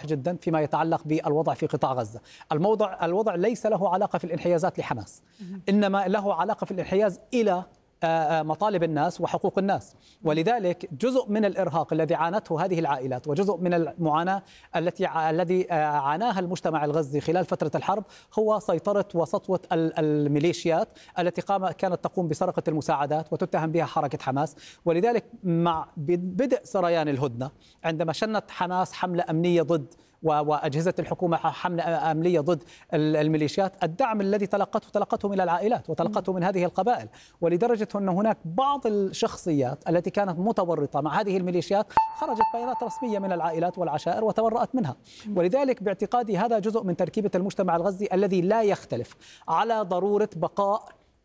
جدا فيما يتعلق بالوضع في قطاع غزة. الوضع ليس له علاقة في الانحيازات لحماس، إنما له علاقة في الانحياز إلى مطالب الناس وحقوق الناس. ولذلك جزء من الإرهاق الذي عانته هذه العائلات وجزء من المعاناة الذي عاناها المجتمع الغزي خلال فترة الحرب هو سيطرة وسطوة الميليشيات التي كانت تقوم بسرقة المساعدات وتتهم بها حركة حماس. ولذلك مع بدء سريان الهدنة، عندما شنت حماس حملة أمنية ضد وأجهزة الحكومة حملة أمنية ضد الميليشيات، الدعم الذي تلقته من العائلات وتلقته من هذه القبائل، ولدرجة أن هناك بعض الشخصيات التي كانت متورطة مع هذه الميليشيات خرجت بيانات رسمية من العائلات والعشائر وتبرأت منها. ولذلك باعتقادي هذا جزء من تركيبة المجتمع الغزي الذي لا يختلف على ضرورة بقاء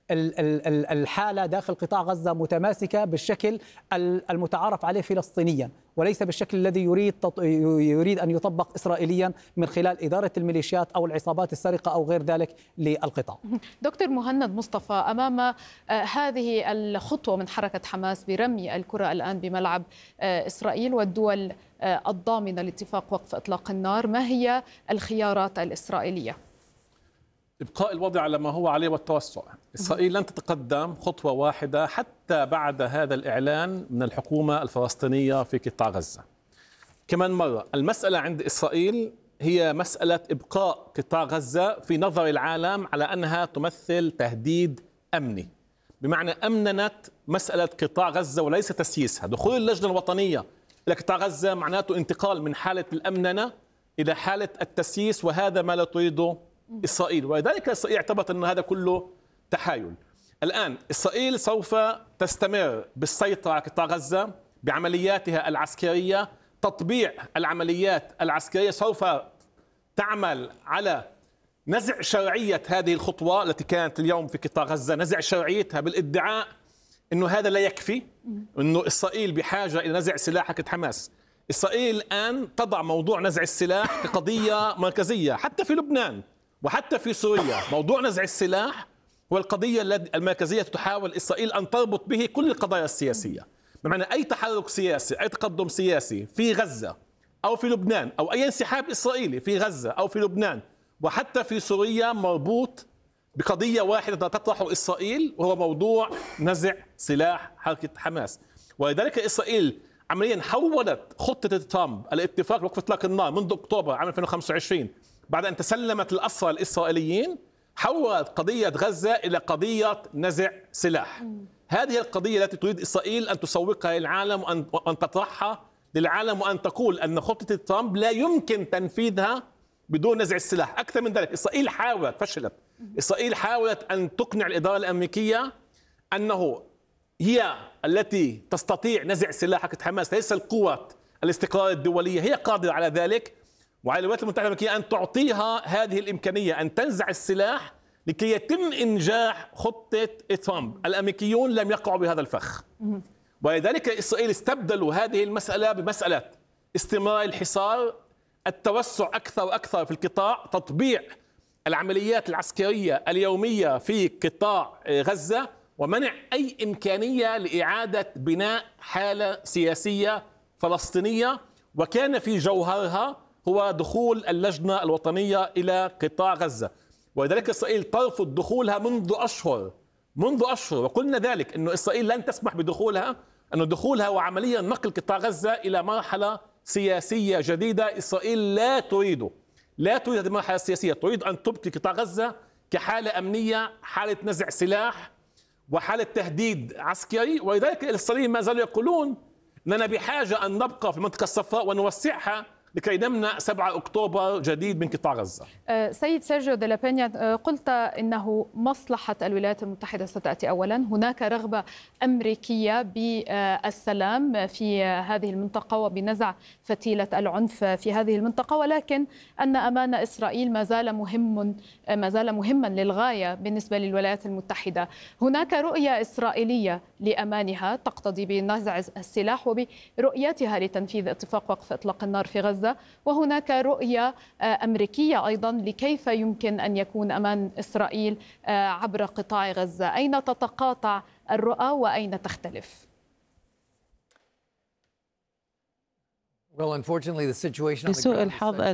الحالة داخل قطاع غزة متماسكة بالشكل المتعارف عليه فلسطينيا، وليس بالشكل الذي يريد أن يطبق إسرائيليا من خلال إدارة الميليشيات أو العصابات السارقة أو غير ذلك للقطاع. دكتور مهند مصطفى، أمام هذه الخطوة من حركة حماس برمي الكرة الآن بملعب إسرائيل والدول الضامنة لاتفاق وقف إطلاق النار، ما هي الخيارات الإسرائيلية؟ إبقاء الوضع على ما هو عليه والتوسع. إسرائيل لن تتقدم خطوة واحدة حتى بعد هذا الإعلان من الحكومة الفلسطينية في قطاع غزة. كمان مرة المسألة عند إسرائيل هي مسألة إبقاء قطاع غزة في نظر العالم على أنها تمثل تهديد أمني، بمعنى أمننت مسألة قطاع غزة وليس تسييسها. دخول اللجنة الوطنية إلى قطاع غزة معناته انتقال من حالة الأمننة إلى حالة التسييس، وهذا ما لا تريده إسرائيل. ولذلك إسرائيل اعتبرت أن هذا كله تحايل. الآن إسرائيل سوف تستمر بالسيطرة على قطاع غزة بعملياتها العسكرية. تطبيع العمليات العسكرية سوف تعمل على نزع شرعية هذه الخطوة التي كانت اليوم في قطاع غزة، نزع شرعيتها بالادعاء أنه هذا لا يكفي، أنه إسرائيل بحاجة إلى نزع سلاح حركة حماس. إسرائيل الآن تضع موضوع نزع السلاح كقضية مركزية حتى في لبنان وحتى في سوريا. موضوع نزع السلاح والقضية المركزية تحاول إسرائيل أن تربط به كل القضايا السياسية، بمعنى أي تحرك سياسي، أي تقدم سياسي في غزة أو في لبنان، أو أي انسحاب إسرائيلي في غزة أو في لبنان وحتى في سوريا مربوط بقضية واحدة تطرح إسرائيل، وهو موضوع نزع سلاح حركة حماس. ولذلك إسرائيل عمليا حولت خطة ترامب الاتفاق لوقف إطلاق النار منذ أكتوبر عام 2025 بعد أن تسلمت الأسرى الإسرائيليين، حولت قضية غزة إلى قضية نزع سلاح. هذه القضية التي تريد إسرائيل أن تسوقها للعالم وأن تطرحها للعالم وأن تقول أن خطة ترامب لا يمكن تنفيذها بدون نزع السلاح. أكثر من ذلك، إسرائيل فشلت. إسرائيل حاولت أن تقنع الإدارة الأمريكية أنه هي التي تستطيع نزع سلاح حركة حماس، ليس القوى الاستقرار الدولية هي قادرة على ذلك، وعلى الولايات المتحدة الأمريكية أن تعطيها هذه الإمكانية أن تنزع السلاح لكي يتم إنجاح خطة ترامب. الأمريكيون لم يقعوا بهذا الفخ، ولذلك إسرائيل استبدلوا هذه المسألة بمسألة استمرار الحصار، التوسع أكثر وأكثر في القطاع، تطبيع العمليات العسكرية اليومية في قطاع غزة، ومنع أي إمكانية لإعادة بناء حالة سياسية فلسطينية، وكان في جوهرها هو دخول اللجنة الوطنية إلى قطاع غزة. ولذلك إسرائيل ترفض دخولها منذ أشهر، وقلنا ذلك أن إسرائيل لن تسمح بدخولها، أن دخولها وعمليا نقل قطاع غزة إلى مرحلة سياسية جديدة. إسرائيل لا تريد هذه المرحلة السياسية، تريد أن تبقي قطاع غزة كحالة أمنية، حالة نزع سلاح وحالة تهديد عسكري. ولذلك الإسرائيليين ما زالوا يقولون أننا بحاجة أن نبقى في المنطقة الصفراء ونوسعها لكي نمنع 7 أكتوبر جديد من قطاع غزة. سيد سيرجيو دي لا بينيا، قلت إنه مصلحة الولايات المتحدة ستأتي أولا. هناك رغبة أمريكية بالسلام في هذه المنطقة وبنزع فتيلة العنف في هذه المنطقة، ولكن أن أمان إسرائيل ما زال مهما للغاية بالنسبة للولايات المتحدة. هناك رؤية إسرائيلية لأمانها تقتضي بنزع السلاح وبرؤيتها لتنفيذ اتفاق وقف إطلاق النار في غزة، وهناك رؤية أمريكية أيضا لكيف يمكن أن يكون أمان إسرائيل عبر قطاع غزة. أين تتقاطع الرؤى وأين تختلف؟ لسوء الحظ